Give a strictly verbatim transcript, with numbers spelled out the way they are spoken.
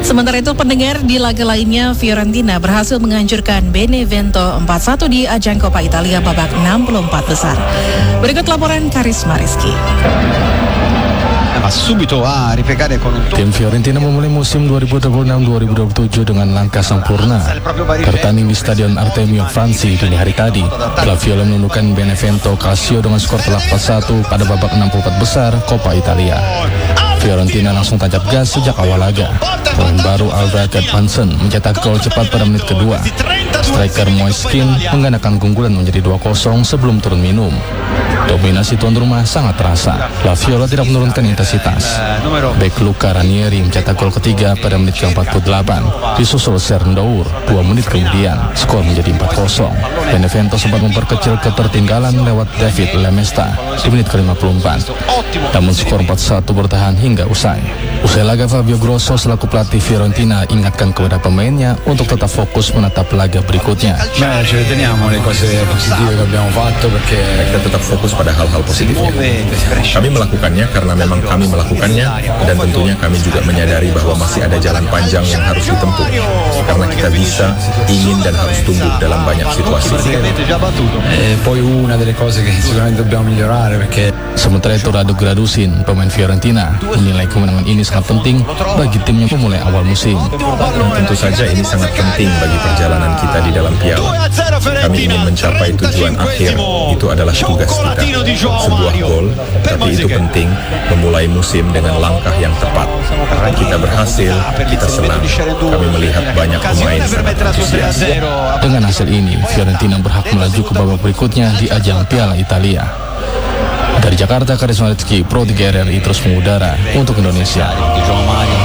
Sementara itu pendengar, di laga lainnya Fiorentina berhasil menghancurkan Benevento empat satu di ajang Coppa Italia babak enam puluh empat besar. Berikut laporan Karisma Rizky. Tim Fiorentina memulai musim dua ribu dua puluh enam dua ribu dua puluh tujuh dengan langkah sempurna. Bertanding di Stadion Artemio Fransi dini hari tadi, La Viola menundukkan Benevento Calcio dengan skor telak empat satu pada babak enam puluh empat besar Coppa Italia. Fiorentina langsung tancap gas sejak awal laga. Pemain baru Alva Edmondson mencetak gol cepat pada menit kedua. Striker Moiskin menggandakan keunggulan menjadi dua kosong sebelum turun minum. Dominasi tuan rumah sangat terasa. La Viola tidak menurunkan intensitas. Bek Luca Ranieri mencetak gol ketiga pada menit ke empat puluh delapan. Disusul Serndeur dua menit kemudian. Skor menjadi empat kosong. Benevento sempat memperkecil ketertinggalan lewat David Lemesta di menit ke lima puluh empat. Namun skor empat satu bertahan hingga usai. Usai laga, Fabio Grosso selaku pelatih Fiorentina ingatkan kepada pemainnya untuk tetap fokus menatap laga berikutnya. Kita tetap fokus pada hal-hal positifnya. Kami melakukannya karena memang kami melakukannya, dan tentunya kami juga menyadari bahwa masih ada jalan panjang yang harus ditempuh, karena kita bisa, ingin, dan harus tumbuh dalam banyak situasi. Sementara itu Radu Gradusin, pemain Fiorentina, menilai kemenangan ini sangat penting bagi timnya memulai awal musim. Dan tentu saja ini sangat penting bagi perjalanan kita di dalam piala. Kami ingin mencapai tujuan akhir, itu adalah tugas kita. Sebuah gol, tapi itu penting memulai musim dengan langkah yang tepat. Kita berhasil, kita senang. Kami melihat banyak pemain sangat antusias. Dengan hasil ini, Fiorentina berhak melaju ke babak berikutnya di ajang Piala Italia. Dari Jakarta, Karisma Rizky, Pro tiga R R I terus mengudara untuk Indonesia.